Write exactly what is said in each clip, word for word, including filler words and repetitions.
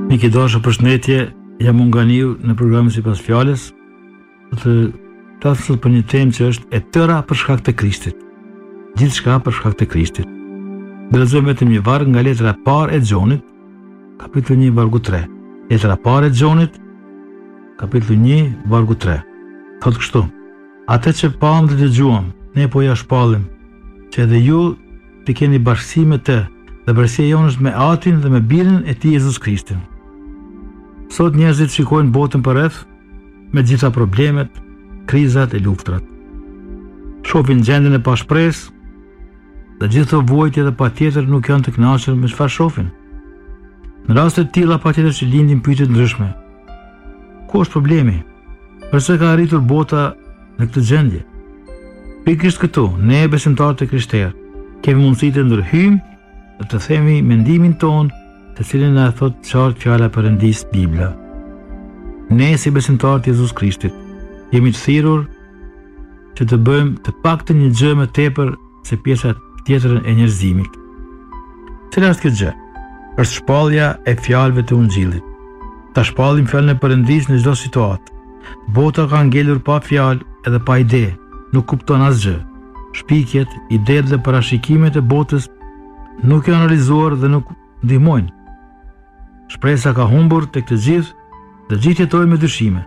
Miki dashur, përshëndetje, jam unë Ganiu në programin Sipas Fjalës. Do të flas për një temë që është e tëra për shkak të Krishtit. Gjithçka për shkak të Krishtit. Do lexojmë vetëm një varg nga letra e parë e Gjonit, kapitulli një, vargu tre. Letra e parë e Gjonit, kapitulli një, vargu tre. Thotë kështu: Atë që pam dhe dëgjuam, ne po ja shpallim, që edhe ju të keni bashkësi me të, dhe bërësia jonë është me Atin dhe me Birin e Tij Jezus Krishtin. Sot njerëzit shikojnë botën përreth me gjitha problemet, krizat e luftrat. Shohin gjendjen e pashpresë, dhe gjithë vojtje dhe patjetër nuk janë të kënaqur me çfarë shohin. Në raste të tilla patjetër që lindin pyetje ndryshme. Ku është problemi? Përse ka arritur bota në këtë gjendje? Pikërisht këtu, ne besimtarët e Krishterë kemi mundësi të ndërhyjmë dhe të themi mendimin ton, të cilin na thot qartë fjala e Perëndisë, Bibla. Ne si besimtarët e Jezus Krishtit jemi të thirrur që të bëjmë të paktën një gjë më tepër se pjesa tjetër e njerëzimit. Cila është kjo gjë? Është shpallja e fjalëve të Ungjillit. Ta shpallim fjalën e Perëndisë në çdo situatë. Bota ka ngelur pa fjalë edhe pa ide, nuk kupton asgjë. Shpikjet, idetë dhe parashikimet e botës nuk janë realizuar dhe nuk ndihmojnë. Shpresa ka humbur tek të gjithë dhe gjithë jetojnë me dyshime.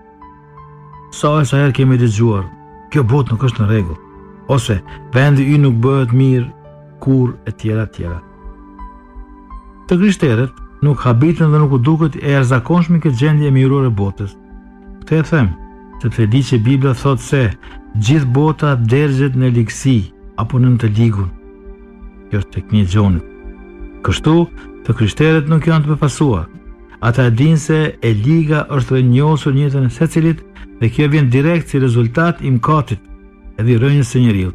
Sa e sa herë kemi dëgjuar, kjo botë nuk është në rregull, ose vendi ynë nuk bëhet mirë kur, e tjera tjera. Të krishterët nuk habitën dhe nuk u duket e jashtëzakonshme këtë gjendje e mirore e botës. Këtë e them, sepse di që Bibla thotë se gjithë bota dergjet në ligësi apo në të ligun. Kjo është tek një Gjonit. Kështu, të krishterët nuk janë të befasuar. Ata dinë se e liga është rënjosur në jetën e secilit dhe kjo vjen direkt si rezultat i mëkatit edhe i rënjes së njeriut.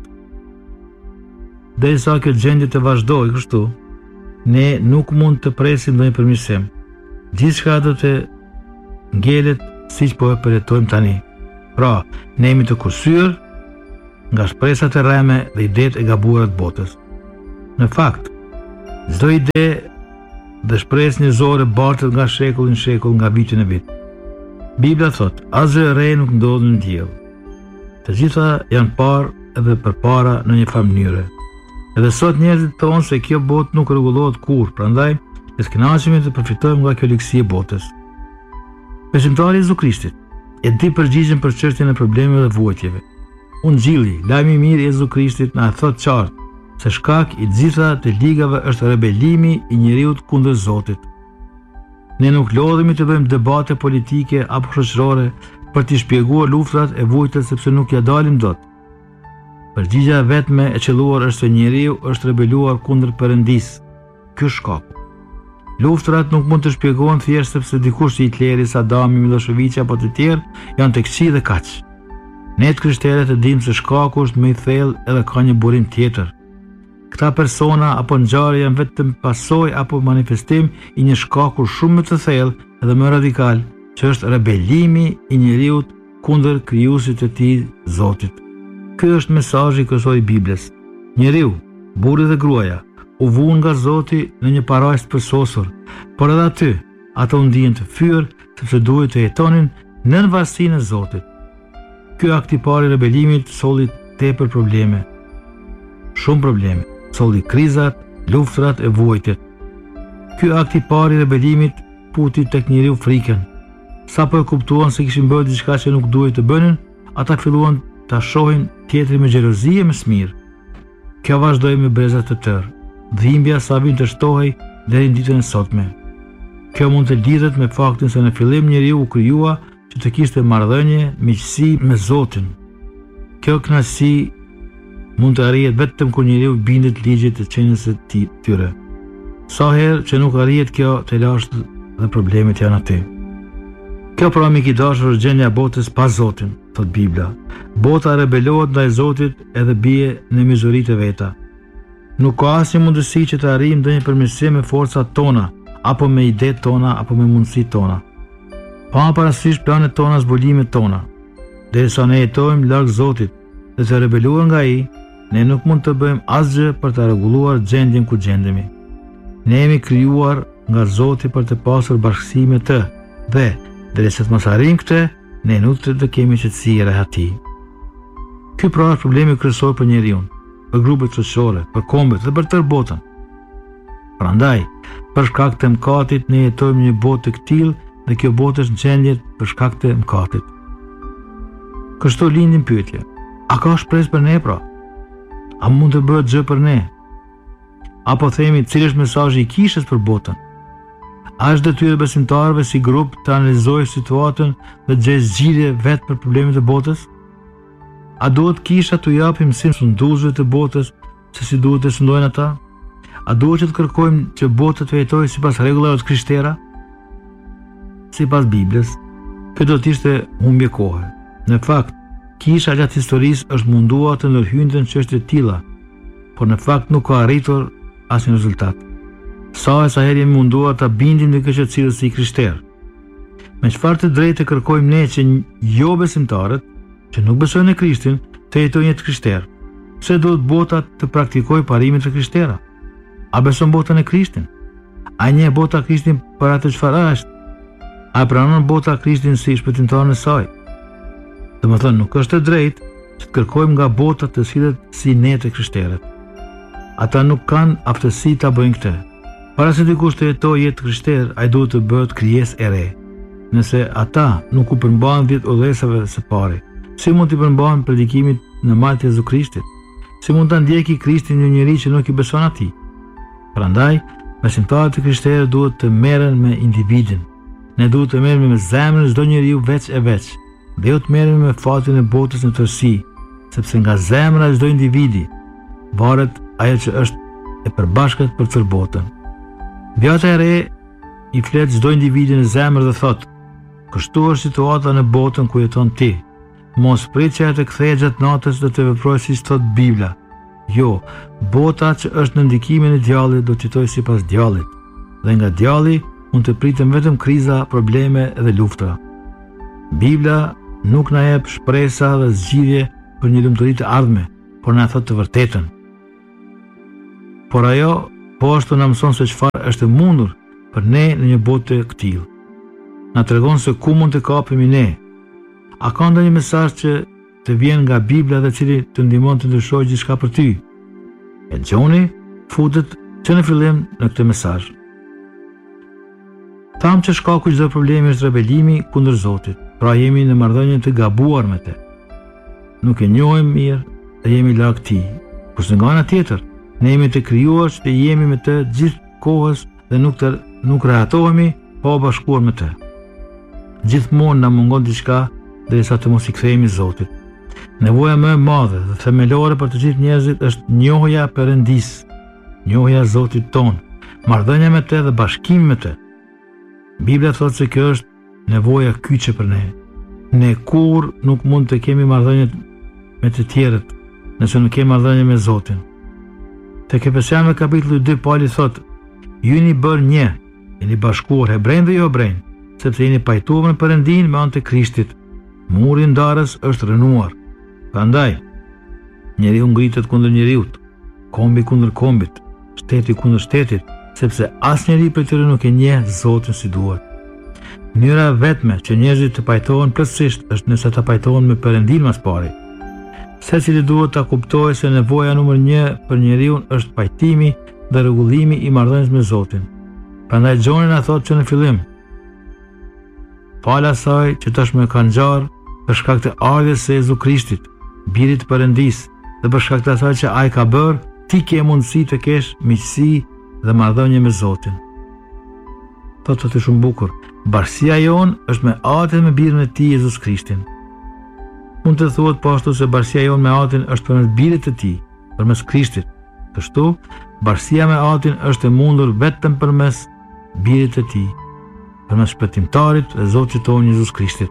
Derisa kjo gjendje të vazhdojë kështu, ne nuk mund të presim ndonjë përmirësim. Gjithçka do të ngelet siç po e përjetojmë tani. Pra, ne jemi të kursyer nga shpresat e rreme dhe idetë e gabuara të botës. Në fakt, çdo ide dhe shpresë njerëzore bartet nga shekulli në shekull, nga viti në vit. Bibla thot, asgjë e re nuk ndodh në diell. Të gjitha janë parë edhe përpara në një farë mënyre. Edhe sot njerëzit thonë se kjo botë nuk rregullohet kurrë, prandaj le të kënaqemi të përfitojmë nga kjo ligësi e botës. Besimtari i Jezus Krishtit e di përgjigjen për çështjen e problemeve dhe vojtjeve. Ungjilli, lajmi i mirë i Jezus Krishtit na thot qartë se shkak i gjitha të ligave është rebelimi i njeriut kundër Zotit. Ne nuk lodhemi të bëjmë debate politike apo shoqërore për t'i shpjeguar luftrat e vujtës sepse nuk ja dalim dot. Përgjigja vetme e qelluar është se njeriu është rebeluar kundër Perëndisë. Ky është shkaku. Luftrat nuk mund të shpjegohen thjesht sepse dikush si Hitleri, Sadami, Miloševiqi apo të tjerë janë tek qi dhe kaq. Ne të krishterët e dimë se shkaku është më i thellë edhe ka një burim tjetër. Këta persona apo ngjarje janë vetëm pasojë apo manifestim i një shkaku shumë më të thellë edhe më radikal, që është rebelimi i njeriut kundër krijuesit të tij, Zotit. Ky është mesazhi kryesor i Biblës. Njeriu, burri dhe gruaja, u vuan nga Zoti në një parajs të përsosur, por edhe aty ata u ndihen të fyer sepse duhet të jetonin nën varësinë e Zotit. Ky akt i parë i rebelimit solli tepër probleme. Shumë probleme. Solli krizat, luftrat e vojtjet. Ky akt i parë i rebelimit puti tek njeriu frikën. Sapo e kuptuan se kishin bërë diçka që nuk duhej të bënin, ata filluan ta shohin tjetrin me xhelozi e me smir. Kjo vazhdoi me breza të tërë. Dhimbja sa vin të shtohej deri në ditën e sotme. Kjo mund të lidhet me faktin se në fillim njeriu u krijua që të kishte marrëdhënie, miqësi me Zotin. Kjo kënaqësi mund të arrihet vetëm kur njeriu bindet ligjit të qenies së tyre. Sa herë që nuk arrihet kjo, të lashtë dhe problemet janë aty. Kjo pra mik i dashur është gjendja e botës pa Zotin, thot Bibla. Bota rebelohet ndaj Zotit edhe bie në mizoritë e veta. Nuk ka asnjë mundësi që të arrijmë ndonjë përmirësim me forcat tona, apo me idetë tona, apo me mundësitë tona. Pa parasysh planet tona, zbulimet tona. Derisa ne jetojmë larg Zotit dhe të rebeluar nga ai, ne nuk mund të bëjmë asgjë për të rregulluar gjendjen ku gjendemi. Ne jemi krijuar nga Zoti për të pasur bashkësi me të, dhe derisa të mos arrijmë këtë, ne nuk të kemi qetësi e rehati. Ky pra është problemi kryesor për njeriu, për grupet shoqërore, për kombet dhe për tërë botën. Prandaj, për shkak të mëkatit ne jetojmë një botë të këtill dhe kjo botë është në gjendje për shkak të mëkatit. Kështu lindin pyetje: a ka shpresë për ne pra? A mund të bëhet gjë për ne? Apo themi, cili është mesazhi i kishës për botën? A është detyrë besimtarëve si grup të analizojë situatën dhe të gjejë zgjidhje vetë për problemet e botës? A duhet kisha t'u japë mësim sunduesve të botës se si duhet të sundojnë ata? A duhet që të kërkojmë që bota të jetojë sipas rregullave të krishtera? Sipas Biblës, kjo do të ishte humbje kohe. Në fakt, kisha gjatë historisë është munduar të ndërhynte në çështje të tilla, por në fakt nuk ka arritur asnjë rezultat. Sa e sa herë jemi munduar ta bindim në këtë cilësi krishterë. Me çfarë të drejtë kërkojmë ne që jo besimtarët, që nuk besojnë në Krishtin, të jetojnë jetë krishterë? Pse duhet bota të praktikojë parimet e krishtera? A beson bota në Krishtin? A njeh bota Krishtin për atë çfarë është? A pranon bota Krishtin si shpëtimtarin e saj? Domethënë, nuk është e drejtë që të kërkojmë nga bota të sillet si ne të krishterët. Ata nuk kanë aftësi ta bëjnë këtë. Para se dikush të jetojë jetë krishter, ai duhet të bëhet krijesë e re. Nëse ata nuk u përmbahen dhjetë udhëhesave së pari, si mund t'i përmbahen predikimit në mal të Jezu Krishtit? Si mund ta ndjeki Krishtin një njeri që nuk i beson atij? Prandaj, besimtarët e krishterë duhet të merren me individin. Ne duhet të merremi me zemrën e çdo njeriu veç e veç, dhe jo të merremi me fatin e botës në tërësi, sepse nga zemra e çdo individi varet ajo që është e përbashkët për tërë botën. Vjata e re i flet çdo individi në zemër dhe thot: kështu është situata në botën ku jeton ti. Mos prit që të kthehet gjatë natës dhe të veprojë siç thot Bibla. Jo, bota që është në ndikimin e djallit do të jetojë sipas djallit, dhe nga djalli mund të pritën vetëm kriza, probleme dhe luftra. Bibla nuk na jep shpresa dhe zgjidhje për një lumturi të ardhme, por na thot të vërtetën. Por ajo po ashtu na mëson se çfarë është e mundur për ne në një botë të këtill. Na tregon se ku mund të kapemi ne. A ka ndonjë mesazh që të vjen nga Bibla dhe cili të ndihmon të ndryshojë gjithçka për ty? E Gjoni futet që në fillim në këtë mesazh. Tham që shkaku i çdo problemi është rebelimi kundër Zotit, pra jemi në marrëdhënie të gabuar me të. Nuk e njohim mirë dhe jemi larg tij. Kurse nga ana tjetër, ne jemi të krijuar që jemi me të gjithë kohës dhe nuk të nuk rehatohemi pa u bashkuar me të. Gjithmonë na mungon diçka derisa të mos i kthehemi Zotit. Nevoja më e madhe dhe themelore për të gjithë njerëzit është njohja e Perëndis, njohja e Zotit ton, marrëdhënia me të dhe bashkimi me të. Bibla thotë se kjo është nevoja kyçe për ne. Ne kur nuk mund të kemi marrëdhënie me të tjerët nëse nuk kemi marrëdhënie me Zotin. Tek Efesianëve kapitulli dy Pauli thotë: ju jeni bërë një, jeni bashkuar hebrejnë dhe jo hebrejnë, sepse jeni pajtuar në Perëndin me anë të Krishtit. Muri i ndarës është rënuar. Prandaj, njeriu ngritet kundër njeriut, kombi kundër kombit, shteti kundër shtetit, sepse asnjëri prej tyre nuk e njeh Zotin si duhet. Mënyra vetme që njerëzit të pajtohen plotësisht është nëse ta pajtohen me Perëndin mas pari. Secili duhet ta kuptojë se nevoja numër një për njeriu është pajtimi dhe rregullimi i marrëdhënies me Zotin. Prandaj Gjoni na thotë që në fillim: fala asaj që tashmë ka ngjarë për shkak të ardhes së Jezu Krishtit, birit të Perëndis, dhe për shkak të asaj që ai ka bërë, ti ke mundësi të kesh miqësi dhe marrëdhënie me Zotin. Thotë të shumë bukur: bashkësia jon është me Atin me birin e tij Jezus Krishtin. Mund të thuhet po ashtu se bashkësia jon me Atin është përmes birit të tij, përmes Krishtit. Kështu, bashkësia me Atin është e mundur vetëm përmes birit të tij, përmes shpëtimtarit dhe Zotit tonë Jezus Krishtit.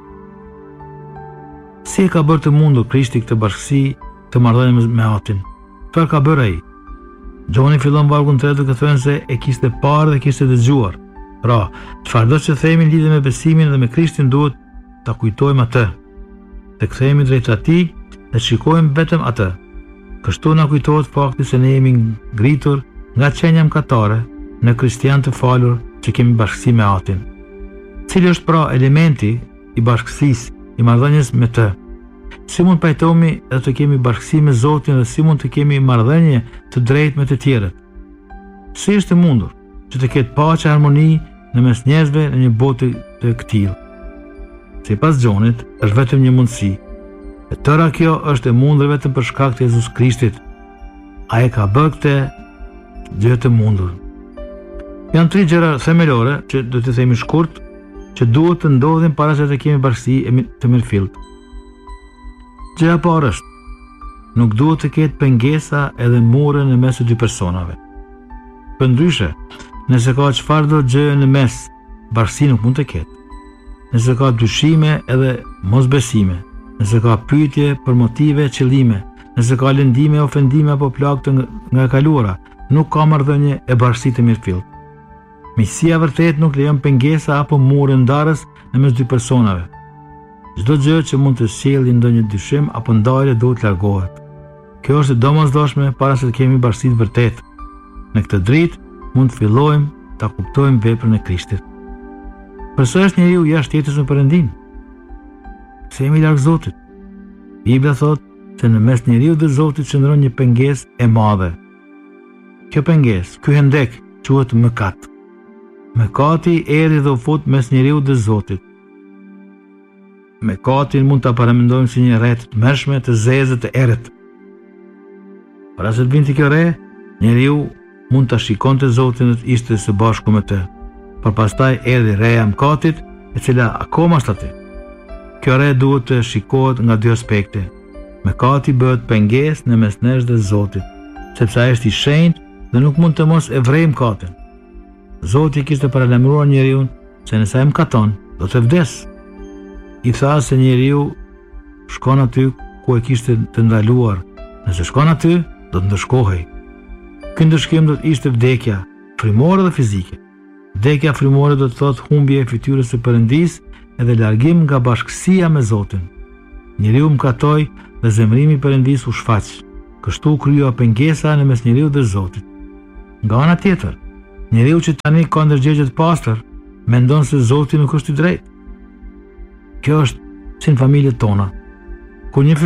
Si e ka bërë të mundur Krishti këtë bashkësi të marrëdhënie me Atin? Çfarë ka bërë ai? Gjoni fillon vargun tre duke thënë se e kishte parë dhe kishte dëgjuar. Pra, çfarëdo që themi lidhur me besimin dhe me Krishtin duhet ta kujtojmë atë, të kthehemi drejt atij dhe shikojmë vetëm atë. Kështu na kujtohet fakti se ne jemi ngritur nga qenia mëkatare në kristian të falur që kemi bashkësi me Atin. Cili është pra elementi i bashkësisë, i marrëdhënies me të? Si mund pajtohemi edhe të kemi bashkësi me Zotin dhe si mund të kemi marrëdhënie të drejtë me të tjerët? Si është e mundur që të ketë paqe, harmoni në mes njerëzve në një botë të këtillë? Sipas Gjonit, është vetëm një mundësi. E tëra kjo është e mundur vetëm për shkak të Jezus Krishtit. Ai ka bërë këtë gjë të mundur. Janë tri gjëra themelore që do të themi shkurt, që duhet të ndodhin para se të kemi bashkësi të mirëfillt. Gjëja e parë është, nuk duhet të ketë pengesa edhe mure në mes të dy personave. Përndryshe, nëse ka çfarë do gjë në mes, bashkësi nuk mund të ketë. Nëse ka dyshime edhe mosbesime, nëse ka pyetje për motive, qëllime, nëse ka lëndime, ofendime apo plagë të nga kaluara, nuk ka marrëdhënie e bashkësi të mirëfillt. Miqësia vërtet nuk lejon pengesa apo mure ndarës në mes dy personave. Çdo gjë që mund të sjellë ndonjë dyshim apo ndarje duhet largohet. Kjo është e domosdoshme para se të kemi bashkësi të vërtetë. Në këtë dritë mund të fillojmë ta kuptojmë veprën e Krishtit. Përse është njeriu jashtë jetës me Perëndin? Pse jemi larg Zotit? Bibla thotë se në mes njeriu dhe Zotit qëndron një pengesë e madhe. Kjo pengesë, ky hendek, quhet mëkat. Mëkati erdhi dhe u fut mes njeriu dhe Zotit. Mëkatin mund ta paramendojmë si një rreth të mërshme, të zezë, të errët. Para se të vinte kjo re, njeriu mund ta shikonte Zotin dhe të ishte së bashku me të. Por pastaj erdhi reja e mëkatit, e cila akoma është aty. Kjo re duhet të shikohet nga dy aspekte. Mëkati bëhet pengesë në mes nesh dhe Zotit, sepse ai është i shenjtë dhe nuk mund të mos e vrejë mëkatin. Zoti kishte paralajmëruar njeriu se nëse ai mëkaton, do të vdesë. I tha se njeriu shkon aty ku e kishte të ndaluar. Nëse shkon aty, do të ndëshkohej. Ky ndëshkim do të ishte vdekja, frymore dhe fizike. Vdekja frymore do të thotë humbje e fytyrës së Perëndis edhe largim nga bashkësia me Zotin. Njeriu mëkatoi dhe zemrimi i Perëndis u shfaq. Kështu kryo pengesa në mes njeriu dhe Zotit. Nga ana tjetër, njeriu që tani ka ndërgjegje të pastër, mendon se Zoti nuk është i drejtë. Kjo është si në familjet tona. Kur një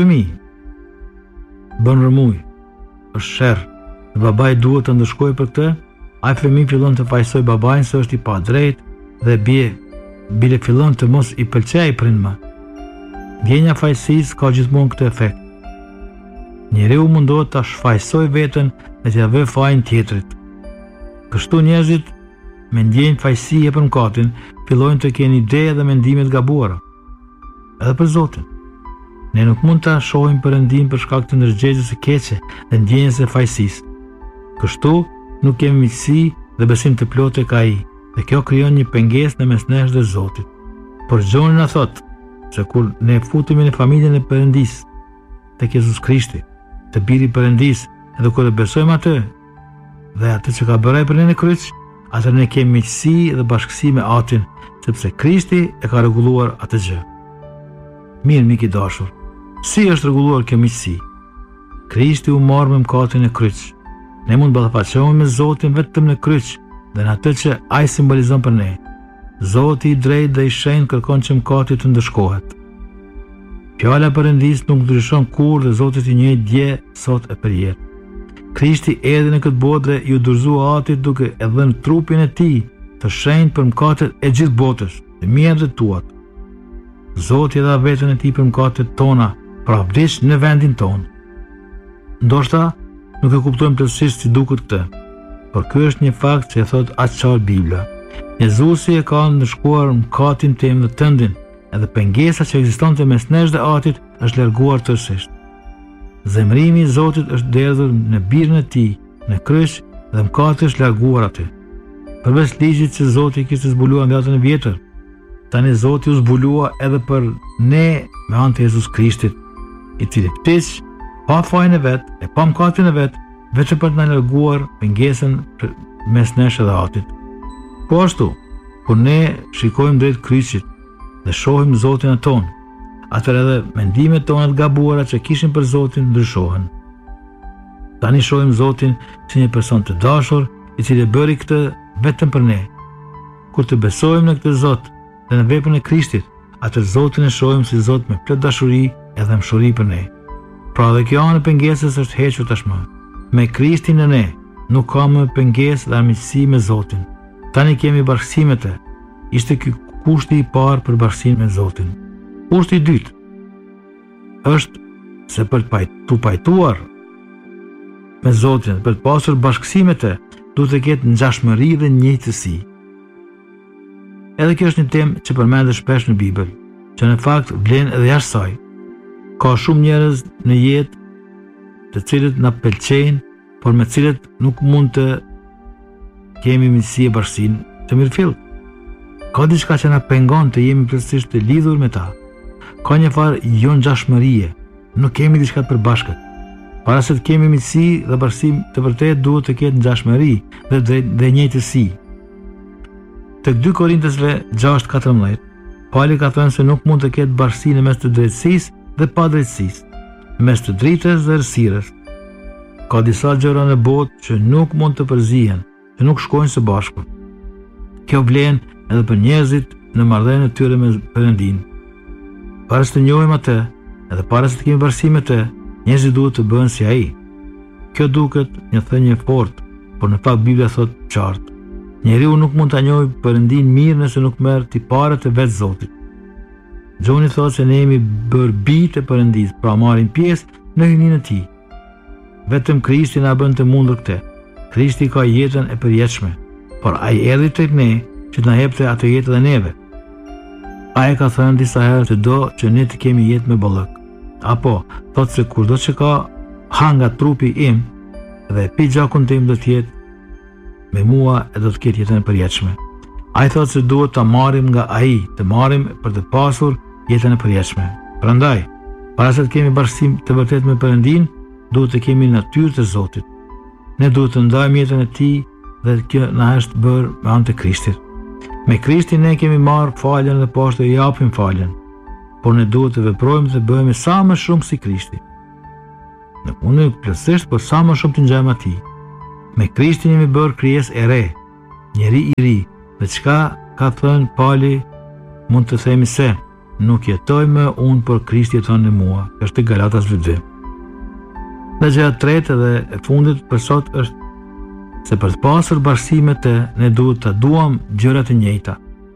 fëmijë bën rëmuj, është sherr, dhe babai duhet të ndëshkojë për këtë, ai fëmijë fillon të fajsoj babain se është i padrejtë dhe bie bile fillon të mos i pëlqejë prindma. Ndjenja fajsisë ka gjithmonë këtë efekt. Njeriu mundohet ta shfaqsoj veten dhe t'ia vë fajin tjetrit. Kështu njerëzit me ndjenjë fajësie për mëkatin fillojnë të kenë ide dhe mendime të gabuara. Edhe për Zotin. Ne nuk mund ta shohim Perëndin për shkak të ndërgjegjës së keqe dhe ndjenjës së fajësisë. Kështu nuk kemi miqësi dhe besim të plotë tek ai, dhe kjo krijon një pengesë në mes nesh dhe Zotit. Por Gjoni na thotë se kur ne futemi në familjen e Perëndis, tek Jezus Krishti, të biri i Perëndis, edhe kur e besojmë atë dhe atë që ka bërë për ne në kryq, atëherë ne kemi miqësi dhe bashkësi me Atin, sepse Krishti e ka rregulluar atë gjë. Mirë, mik i dashur, si është rregulluar kjo miqësi? Krishti u mor me mëkatin e kryq. Ne mund ballafaqohemi me Zotin vetëm në kryq dhe në atë që ai simbolizon për ne. Zoti i drejtë dhe i shenjtë kërkon që mëkati të ndëshkohet. Fjala e Perëndis nuk ndryshon kurrë dhe Zoti i njëjtë dje, sot e përjetë. Krishti erdhi në këtë botë dhe ju dorëzua Atit duke e dhënë trupin e tij të shenjtë për mëkatet e gjithë botës, të mia dhe tuat. Zoti dha veten e tij për mëkatet tona, pra vdiq në vendin tonë. Ndoshta nuk e kuptojmë plotësisht si duket këtë, por ky është një fakt që e thot aq qartë Bibla. Jezusi e ka ndëshkuar mëkatin tim dhe tëndin, edhe pengesa që ekzistonte mes nesh dhe Atit është larguar tërësisht. Zemrimi i Zotit është derdhur në birën e tij, në kryq, dhe mëkati është larguar aty. Përveç ligjit që Zoti kishte zbuluar në datën e vjetër, tani Zoti u zbulua edhe për ne me anë të Jezus Krishtit, i cili vdiq pa fajin e vet, e pa mëkatin e vet, vetëm për të na larguar pengesën mes nesh dhe Atit. Po ashtu, kur ne shikojmë drejt kryqit dhe shohim Zotin e ton, atëherë edhe mendimet tona të gabuara që kishim për Zotin ndryshohen. Tani shohim Zotin si një person të dashur, i cili bëri këtë vetëm për ne. kur të besojmë në këtë Zot dhe në veprën e Krishtit, atë Zotin e shohim si Zot me plot dashuri edhe mëshuri për ne. Pra dhe kjo anë e pengesës është hequr tashmë. Me Krishtin në ne, nuk ka më pengesë dhe armiqësi me Zotin. Tani kemi bashkësi me të. Ishte ky kushti i parë për bashkësinë me Zotin. Kushti i dytë është se për të pajtu pajtuar me Zotin, për të pasur bashkësi me të, duhet të ketë ngjashmëri dhe njëjtësi. Edhe kjo është një temë që përmendet shpesh në Bibël, që në fakt vlen edhe jashtë saj. Ka shumë njerëz në jetë të cilët na pëlqejnë, por me cilët nuk mund të kemi miqësi e bashkësinë të mirëfill. Ka diçka që na pengon të jemi plotësisht të lidhur me ta. Ka një farë jo ngjashmërie, nuk kemi diçka të përbashkët. Para se të kemi miqësi dhe bashkësi të vërtetë duhet të ketë ngjashmëri dhe, dhe, dhe njëjtësi. Tek dy Korintësve gjashtë katërmbëdhjetë, Pali ka thënë se nuk mund të ketë bashkësi në mes të drejtësisë dhe padrejtësisë, në mes të dritës dhe errësirës. Ka disa gjëra në botë që nuk mund të përzihen, që nuk shkojnë së bashku. Kjo vlen edhe për njerëzit në marrëdhënien e tyre me Perëndin. Para se të njohim atë, edhe para se të kemi bashkësi me të, njerëzit duhet të bëhen si ai. Kjo duket një thënie e fortë, por në fakt Bibla thotë qartë. Njeriu nuk mund ta njohë Perëndin mirë nëse nuk merr tiparet e vetë Zotit. Gjoni thotë se ne jemi bërë bijtë e Perëndisë, pra marrim pjesë në hyjninë e Tij. Vetëm Krishti na bën të mundur këtë. Krishti ka jetën e përjetshme, por ai erdhi tek ne që të na jepte atë jetë edhe neve. Ai ka thënë disa herë se do që ne të kemi jetë me bollëk. Apo thotë se kurdo që ka hanga trupi im dhe pi gjakun tim do të jetë me mua e do të ketë jetën e përjetshme. Ai thotë se duhet ta marrim nga ai, të marrim për të pasur jetën e përjetshme. Prandaj, para se të kemi bashkësim të vërtetë me Perëndin, duhet të kemi natyrën e Zotit. Ne duhet të ndajmë jetën e Tij dhe kjo na është bërë me anë të Krishtit. Me Krishtin ne kemi marrë faljen dhe poshtë të japim faljen, por ne duhet të veprojmë dhe bëhemi sa më shumë si Krishti. Në punë plotësisht, por sa më shumë të ngjajmë atij. Me Krishtin jemi bërë krijesë e re, njeri i ri, dhe çka ka thënë Pali, mund të themi se nuk jetoj më unë, por Krishti jeton në mua. Është Galatasve dy. Dhe gjëja e tretë dhe e fundit për sot është se për të pasur bashkësi me të, ne duhet të duam gjërat e njëjta.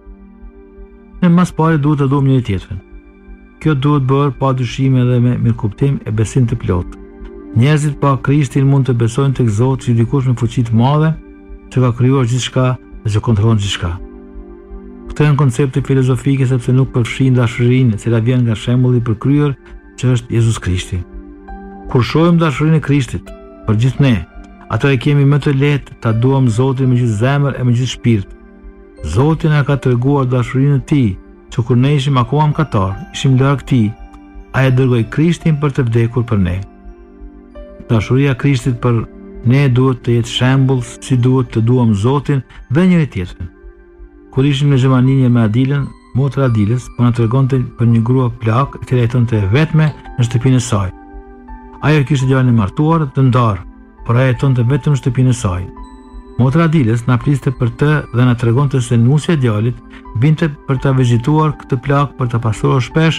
Ne mas pari duhet të duam njëri tjetrin. Kjo duhet bërë pa dyshime dhe me mirëkuptim e besim të plotë. Njerëzit pa Krishtin mund të besojnë tek Zoti si dikush me fuqi të madhe, që ka krijuar gjithçka dhe që kontrollon gjithçka. Këto janë koncepte filozofike sepse nuk përfshin dashurinë, e cila vjen nga shembulli i përkryer që është Jezus Krishti. Kur shohim dashurinë e Krishtit për gjithë ne, atëherë kemi më të lehtë ta duam Zotin me gjithë zemër e me gjithë shpirt. Zoti na ka treguar dashurinë e Tij, që kur ne ishim akoma mëkatar, ishim larg Tij, ai e dërgoi Krishtin për të vdekur për ne. Dashuria e Krishtit për ne duhet të jetë shembull si duhet të duam Zotin dhe njëri tjetrin. Kur ishim në Gjermani me Adilën, motra Adilës po na tregonte për një grua plak e cila jetonte vetme në shtëpinë e saj. Ajo kishte djalin e martuar të ndarë, por ajo jetonte vetëm në shtëpinë e saj. Motra Adilës na pliste për të dhe na tregonte se nusja e djalit vinte për ta vizituar këtë plak për ta pasuruar shpesh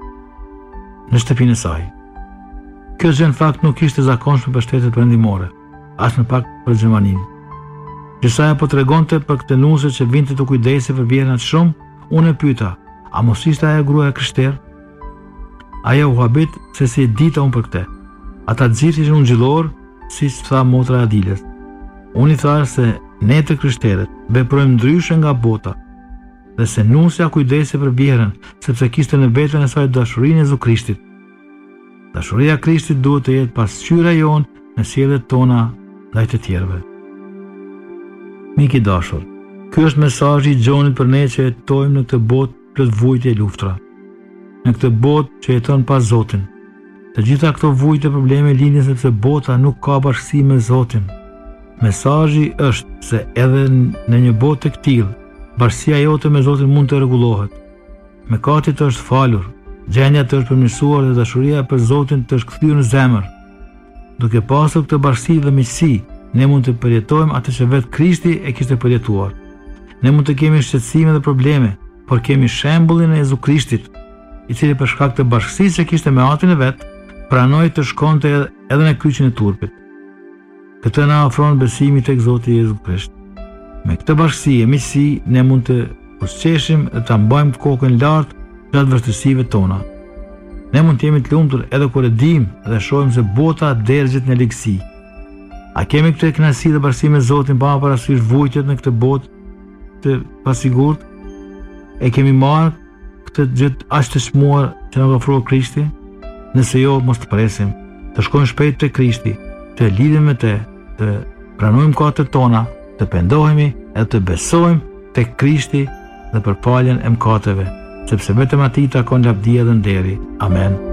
në shtëpinë e saj. Kjo gjë në fakt nuk ishte zakonshme për shtetet perëndimore, as në pak për Gjermaninë. Disa apo tregonte për këtë nusë që vinte të kujdesej për vjerna të shumë, unë e pyeta, a mos ishte ajo gruaja krishterë? Ajo u habit se si e dita unë për këtë. Ata gjithë ishin ungjillor, siç tha motra e Adilës. Unë i thash se ne të krishterët veprojmë ndryshe nga bota, dhe se nusja kujdesej për vjerën, sepse kishte në veten e saj dashurinë e Jezu Krishtit. Dashuria e Krishtit duhet të jetë pasqyra jonë në sjelljet tona ndaj të tjerëve. Mik i dashur, ky është mesazhi i Gjonit për ne që jetojmë në këtë botë plot vujtje e luftra. Në këtë botë që jeton pa Zotin. Të gjitha këto vujtje e probleme lindin sepse bota nuk ka bashkësi me Zotin. Mesazhi është se edhe në një botë të tillë, bashkësia jote me Zotin mund të rregullohet. Mëkati të është falur, gjendja të është përmirësuar dhe dashuria për Zotin të është kthyer në zemër. Duke pasur këtë bashkësi dhe miqësi, ne mund të përjetojmë atë që vetë Krishti e kishte përjetuar. Ne mund të kemi shqetësime dhe probleme, por kemi shembullin e Jezu Krishtit, i cili për shkak të bashkësisë që kishte me Atin e vet, pranoi të shkonte edhe në kryqin e turpit. Këtë na ofron besimi tek Zoti Jezu Krisht. Me këtë bashkësi e miqësi ne mund të usqeshim dhe ta mbajmë kokën lart gjatë vështirësive tona. Ne mund të jemi të lumtur edhe kur e dim dhe shohim se bota derdhet në ligësi. A kemi këtë kënaqësi dhe bashkësi me Zotin pa parasysh vujtjet në këtë botë të pasigurt? E kemi marrë këtë gjë aq të çmuar që na ofroi Krishti? Nëse jo, mos të presim, të shkojmë shpejt te Krishti, të lidhemi me të, të pranojmë mëkatet tona, të pendohemi edhe të besojmë tek Krishti dhe për faljen e mëkateve, sepse vetëm atij takon lavdia dhe nderi. Amen.